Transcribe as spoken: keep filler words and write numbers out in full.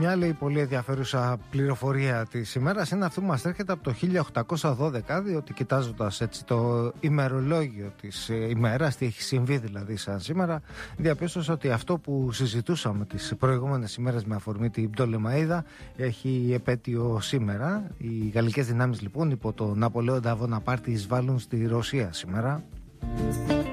Μια άλλη πολύ ενδιαφέρουσα πληροφορία της ημέρας είναι αυτό που μας έρχεται από το χίλια οκτακόσια δώδεκα, διότι κοιτάζοντας έτσι το ημερολόγιο της ημέρας, τι έχει συμβεί δηλαδή σαν σήμερα, διαπίστωσα ότι αυτό που συζητούσαμε τις προηγούμενες ημέρες με αφορμή την Πτολεμαΐδα έχει επέτειο σήμερα. Οι γαλλικές δυνάμεις λοιπόν υπό τον Ναπολέοντα Βοναπάρτη εισβάλλουν στη Ρωσία σήμερα.